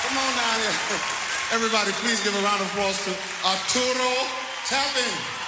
Come on down here. Everybody, please give a round of applause to Arturo Tappan.